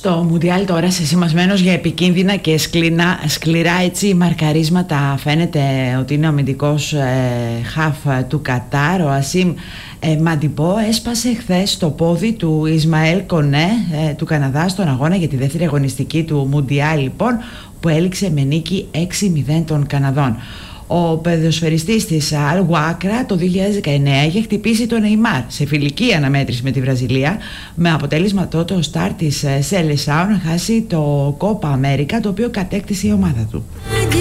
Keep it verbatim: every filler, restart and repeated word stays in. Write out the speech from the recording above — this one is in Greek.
Στο Μουντιάλ τώρα, σεσημασμένος για επικίνδυνα και σκληρά, σκληρά έτσι μαρκαρίσματα, φαίνεται ότι είναι ο αμυντικός ε, χαφ του Κατάρ, ο Ασίμ ε, Μαντιμπό, έσπασε χθες το πόδι του Ισμαέλ Κονέ ε, του Καναδά στον αγώνα για τη δεύτερη αγωνιστική του Μουντιάλ, λοιπόν, που έληξε με νίκη έξι μηδέν των Καναδών. Ο ποδοσφαιριστής της Αλ Γουάκρα το δύο χιλιάδες δεκαεννέα είχε χτυπήσει τον Νεϊμάρ σε φιλική αναμέτρηση με τη Βραζιλία, με αποτέλεσμα τότε ο στάρ της Σελεσάου να χάσει το Κόπα Αμέρικα, το οποίο κατέκτησε η ομάδα του.